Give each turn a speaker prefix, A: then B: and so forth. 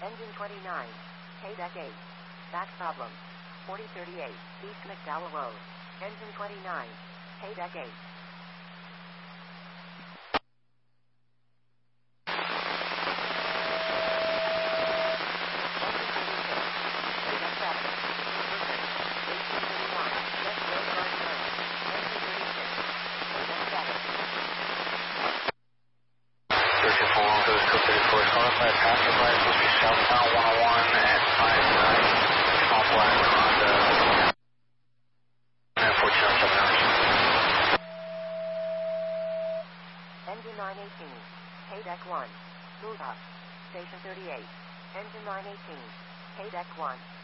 A: Engine 29. Haydeck 8. Back problem. 4038 East McDowell Road. Engine 29. Haydeck 8. Engine 918. Haydeck 1. Move up. Station 38. Engine 918. Haydeck 1.